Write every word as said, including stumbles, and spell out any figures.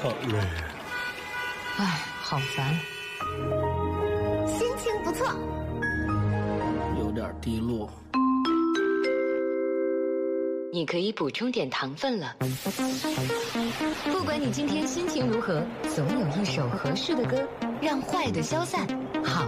讨厌。 唉，好烦。 心情不错， 有点低落。 你可以补充点糖分了。不管你今天心情如何，总有一首合适的歌，让坏的消散，